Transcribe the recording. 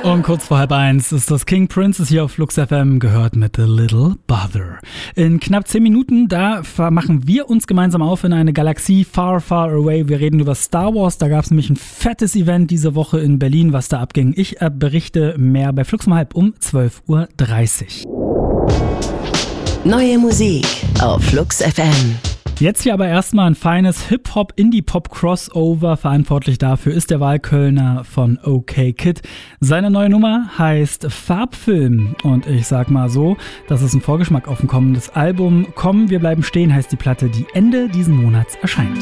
Und kurz vor 12:30 ist das King Princess hier auf Flux FM, gehört mit The Little Bother. In knapp 10 Minuten, da machen wir uns gemeinsam auf in eine Galaxie far, far away. Wir reden über Star Wars, da gab es nämlich ein fettes Event diese Woche in Berlin, was da abging. Ich berichte mehr bei Flux um 12:30 Uhr. Neue Musik auf Flux FM. Jetzt hier aber erstmal ein feines Hip-Hop-Indie-Pop-Crossover. Verantwortlich dafür ist der Wahlkölner von OK Kid. Seine neue Nummer heißt Farbfilm. Und ich sag mal so, das ist ein Vorgeschmack auf ein kommendes Album. Komm, wir bleiben stehen heißt die Platte, die Ende diesen Monats erscheint.